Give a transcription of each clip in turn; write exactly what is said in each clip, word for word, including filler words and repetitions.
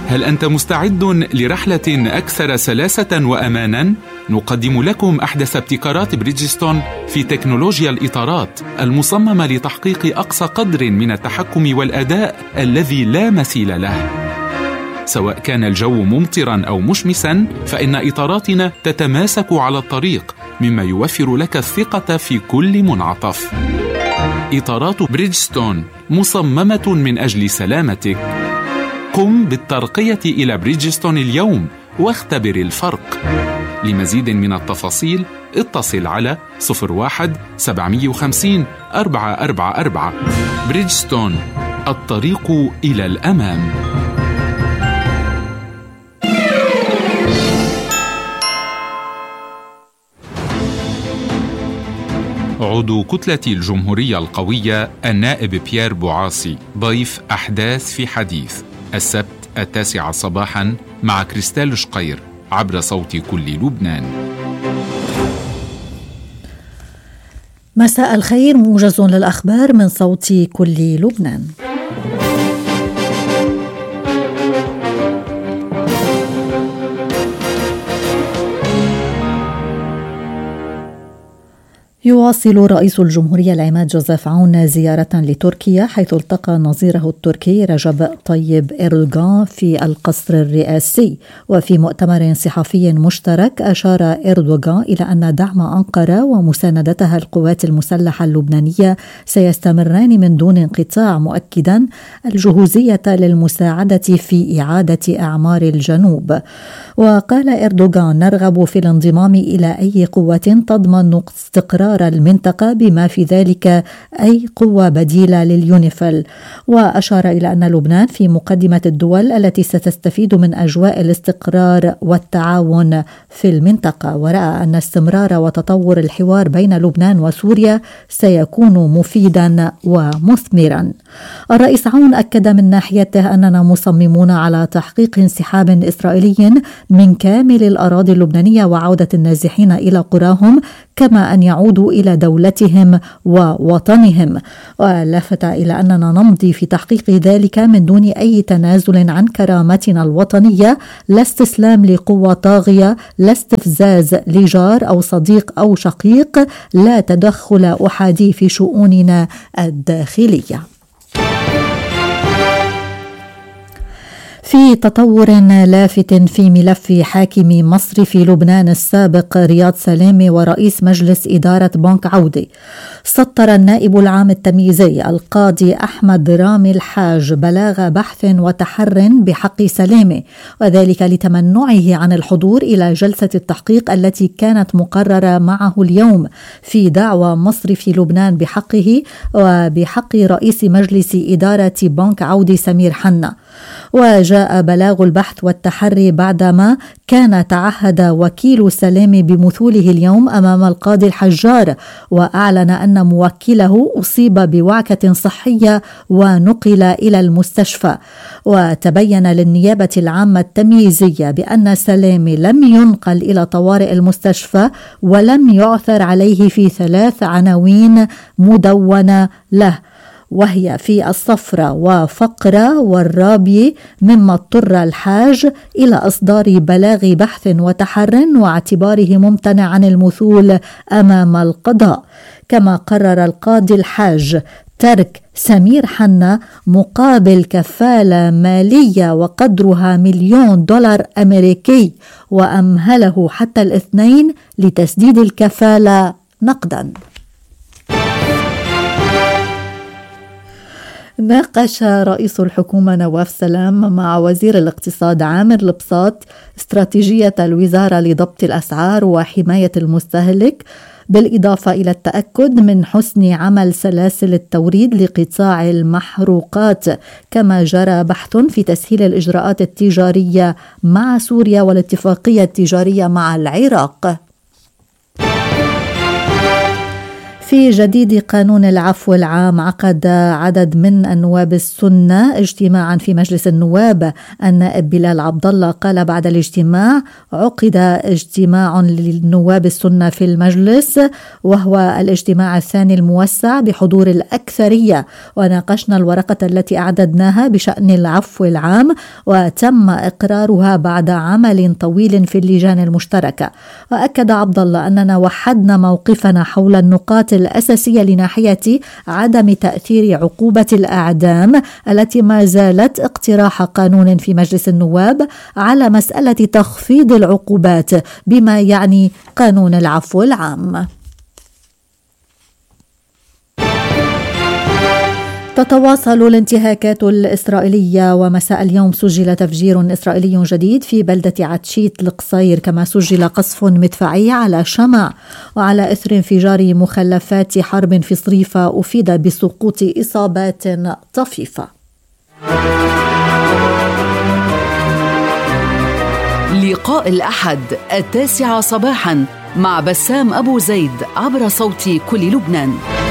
هل أنت مستعد لرحلة أكثر سلاسة وأمانا؟ نقدم لكم أحدث ابتكارات بريدجستون في تكنولوجيا الإطارات المصممة لتحقيق أقصى قدر من التحكم والأداء الذي لا مثيل له. سواء كان الجو ممطرا أو مشمسا، فإن إطاراتنا تتماسك على الطريق، مما يوفر لك الثقة في كل منعطف. إطارات بريدجستون مصممة من أجل سلامتك. قم بالترقية إلى بريدجستون اليوم واختبر الفرق. لمزيد من التفاصيل اتصل على صفر واحد سبعمية وخمسين أربعة أربعة أربعة. بريدجستون، الطريق إلى الأمام. عضو كتلة الجمهورية القوية النائب بيير بوعاصي ضيف أحداث في حديث السبت التاسعة صباحا مع كريستال شقير عبر صوت كل لبنان. مساء الخير، موجز للأخبار من صوت كل لبنان. يواصل رئيس الجمهورية العماد جوزيف عون زيارة لتركيا، حيث التقى نظيره التركي رجب طيب إردوغان في القصر الرئاسي. وفي مؤتمر صحفي مشترك أشار إردوغان إلى أن دعم أنقرة ومساندتها القوات المسلحة اللبنانية سيستمران من دون انقطاع، مؤكدا الجهوزية للمساعدة في إعادة أعمار الجنوب. وقال إردوغان: نرغب في الانضمام إلى أي قوة تضمن استقرار المنطقة، بما في ذلك أي قوة بديلة لليونيفيل. وأشار إلى أن لبنان في مقدمة الدول التي ستستفيد من أجواء الاستقرار والتعاون في المنطقة، ورأى أن استمرار وتطور الحوار بين لبنان وسوريا سيكون مفيدا ومثمرا. الرئيس عون أكد من ناحيته أننا مصممون على تحقيق انسحاب إسرائيلي من كامل الأراضي اللبنانية وعودة النازحين إلى قراهم، كما أن يعودوا إلى دولتهم ووطنهم. ولفت إلى أننا نمضي في تحقيق ذلك من دون أي تنازل عن كرامتنا الوطنية، لا استسلام لقوة طاغية، لا استفزاز لجار أو صديق أو شقيق، لا تدخل أحادي في شؤوننا الداخلية. في تطور لافت في ملف حاكم مصر في لبنان السابق رياض سلامة ورئيس مجلس إدارة بنك عودة، سطر النائب العام التمييزي القاضي أحمد رامي الحاج بلاغ بحث وتحر بحق سلامة، وذلك لتمنعه عن الحضور إلى جلسة التحقيق التي كانت مقررة معه اليوم في دعوى مصر في لبنان بحقه وبحق رئيس مجلس إدارة بنك عودة سمير حنا. وجاء بلاغ البحث والتحري بعدما كان تعهد وكيل سلامة بمثوله اليوم أمام القاضي الحجار، وأعلن أن موكله أصيب بوعكة صحية ونقل إلى المستشفى. وتبين للنيابة العامة التمييزية بأن سلامة لم ينقل إلى طوارئ المستشفى ولم يعثر عليه في ثلاث عناوين مدونة له، وهي في الصفرة وفقرة والرابية، مما اضطر الحاج إلى إصدار بلاغ بحث وتحر واعتباره ممتنع عن المثول أمام القضاء. كما قرر القاضي الحاج ترك سمير حنا مقابل كفالة مالية وقدرها مليون دولار أمريكي، وأمهله حتى الاثنين لتسديد الكفالة نقدا. ناقش رئيس الحكومة نواف سلام مع وزير الاقتصاد عامر البساط استراتيجية الوزارة لضبط الأسعار وحماية المستهلك، بالإضافة إلى التأكد من حسن عمل سلاسل التوريد لقطاع المحروقات. كما جرى بحث في تسهيل الإجراءات التجارية مع سوريا والاتفاقية التجارية مع العراق. في في جديد قانون العفو العام، عقد عدد من النواب السنة اجتماعا في مجلس النواب. النائب بلال عبد الله قال بعد الاجتماع: عقد اجتماع للنواب السنة في المجلس، وهو الاجتماع الثاني الموسع بحضور الأكثرية، وناقشنا الورقة التي أعددناها بشأن العفو العام، وتم إقرارها بعد عمل طويل في اللجان المشتركة. وأكد عبد الله أننا وحدنا موقفنا حول النقاط الأساسية لناحية عدم تأثير عقوبة الأعدام التي ما زالت اقتراح قانون في مجلس النواب على مسألة تخفيض العقوبات بما يعني قانون العفو العام. تتواصل الانتهاكات الإسرائيلية، ومساء اليوم سجل تفجير إسرائيلي جديد في بلدة عتشيت القصير، كما سجل قصف مدفعي على شمع. وعلى إثر انفجار مخلفات حرب في صريفة أفيد بسقوط إصابات طفيفة. لقاء الأحد التاسعة صباحا مع بسام أبو زيد عبر صوت كل لبنان.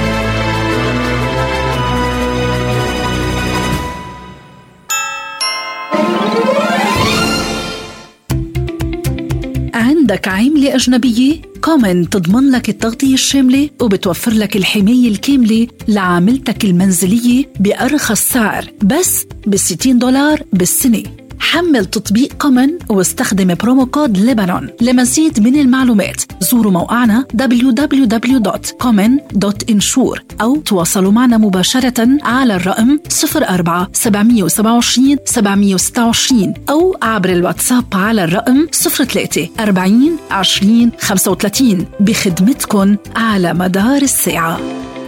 عندك عملة أجنبية؟ كومن تضمن لك التغطية الشاملة وبتوفر لك الحماية الكاملة لعاملتك المنزلية بأرخص سعر، بس بستين دولار بالسنة. حمل تطبيق كومن واستخدم برومو كود لبنان. لمزيد من المعلومات زوروا موقعنا دبليو دبليو دبليو دوت كومن دوت انشور أو تواصلوا معنا مباشرة على الرقم صفر أربعة سبعمية وسبعة وعشرين سبعمية وستة وعشرين أو عبر الواتساب على الرقم صفر ثلاثة أربعين عشرين خمسة وثلاثين، بخدمتكم على مدار الساعة.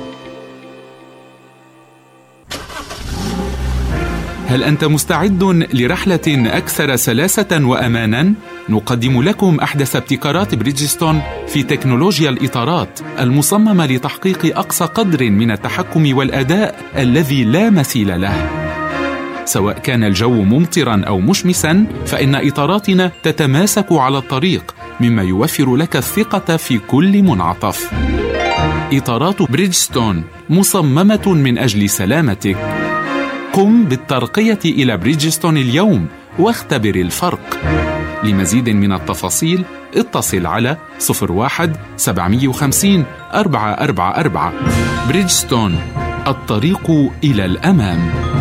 هل أنت مستعد لرحلة أكثر سلاسة وأمانا؟ نقدم لكم أحدث ابتكارات بريدجستون في تكنولوجيا الإطارات المصممة لتحقيق أقصى قدر من التحكم والأداء الذي لا مثيل له. سواء كان الجو ممطرا أو مشمسا، فإن إطاراتنا تتماسك على الطريق، مما يوفر لك الثقة في كل منعطف. إطارات بريدجستون مصممة من أجل سلامتك. قم بالترقية إلى بريدجستون اليوم واختبر الفرق. لمزيد من التفاصيل اتصل على صفر واحد سبعمية وخمسين أربعة أربعة أربعة. بريدجستون، الطريق إلى الأمام.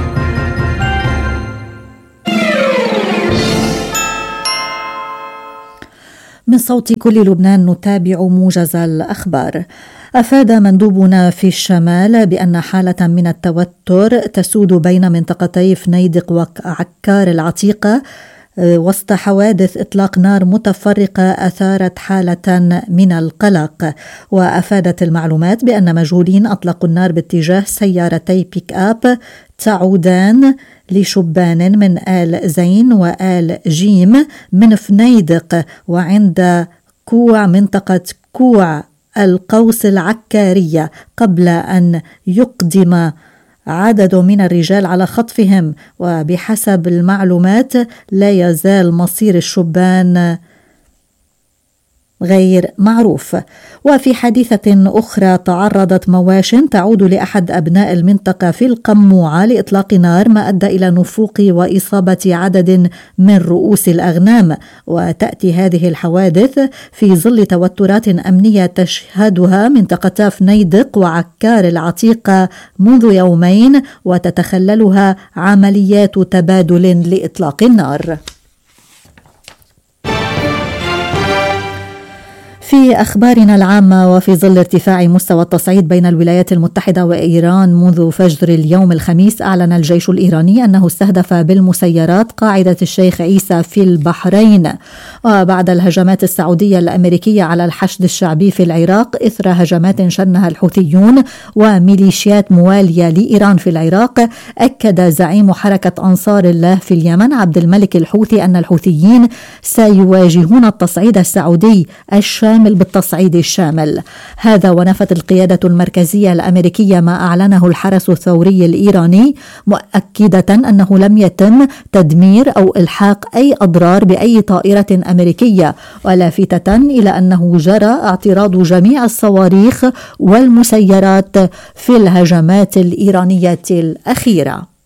من صوت كل لبنان نتابع موجز الأخبار. أفاد مندوبنا في الشمال بأن حالة من التوتر تسود بين منطقتي فنيدق وعكار العتيقة وسط حوادث إطلاق نار متفرقة أثارت حالة من القلق. وأفادت المعلومات بأن مجهولين أطلقوا النار باتجاه سيارتي بيك أب تعودان لشبان من آل زين وآل جيم من فنيدق وعند كوع منطقة كوع القوس العكارية، قبل أن يقدم عدد من الرجال على خطفهم. وبحسب المعلومات لا يزال مصير الشبان غير معروف. وفي حادثة أخرى تعرضت مواشن تعود لأحد أبناء المنطقة في القموعة لإطلاق نار، ما أدى إلى نفوق وإصابة عدد من رؤوس الأغنام. وتأتي هذه الحوادث في ظل توترات أمنية تشهدها منطقة فنيدق وعكار العتيقة منذ يومين، وتتخللها عمليات تبادل لإطلاق النار. في أخبارنا العامة، وفي ظل ارتفاع مستوى التصعيد بين الولايات المتحدة وإيران منذ فجر اليوم الخميس، أعلن الجيش الإيراني أنه استهدف بالمسيرات قاعدة الشيخ عيسى في البحرين. وبعد الهجمات السعودية الأمريكية على الحشد الشعبي في العراق إثر هجمات شنها الحوثيون وميليشيات موالية لإيران في العراق، أكد زعيم حركة أنصار الله في اليمن عبد الملك الحوثي أن الحوثيين سيواجهون التصعيد السعودي الشامل الشامل بالتصعيد الشامل. هذا ونفت القيادة المركزية الأمريكية ما أعلنه الحرس الثوري الإيراني، مؤكدة أنه لم يتم تدمير أو إلحاق أي أضرار بأي طائرة أمريكية، ولافتة إلى أنه جرى اعتراض جميع الصواريخ والمسيرات في الهجمات الإيرانية الأخيرة.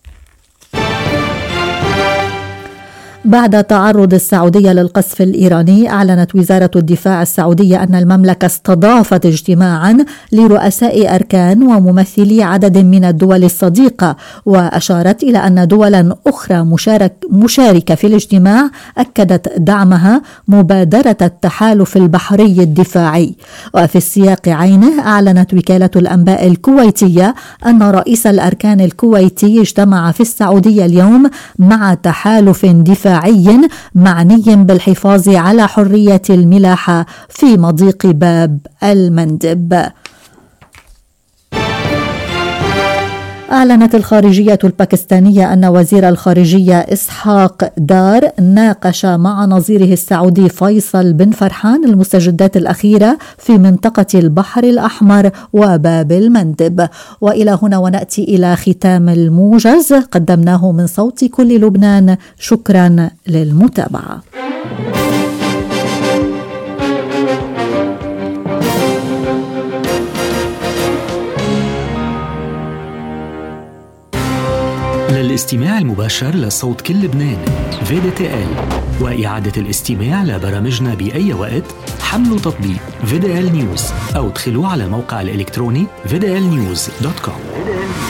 بعد تعرض السعودية للقصف الإيراني، أعلنت وزارة الدفاع السعودية أن المملكة استضافت اجتماعا لرؤساء أركان وممثلي عدد من الدول الصديقة، وأشارت إلى أن دولا أخرى مشارك مشاركة في الاجتماع أكدت دعمها مبادرة التحالف البحري الدفاعي. وفي السياق عينه، أعلنت وكالة الأنباء الكويتية أن رئيس الأركان الكويتي اجتمع في السعودية اليوم مع تحالف دفاعي معني بالحفاظ على حرية الملاحة في مضيق باب المندب. أعلنت الخارجية الباكستانية أن وزير الخارجية إسحاق دار ناقش مع نظيره السعودي فيصل بن فرحان المستجدات الأخيرة في منطقة البحر الأحمر وباب المندب. وإلى هنا ونأتي إلى ختام الموجز قدمناه من صوت كل لبنان. شكرا للمتابعة. للاستماع المباشر لصوت كل لبنان في دي تي إل وإعادة الاستماع لبرامجنا بأي وقت، حملوا تطبيق في دي إل نيوز أو ادخلوا على الموقع الإلكتروني في دي إل نيوز دوت كوم.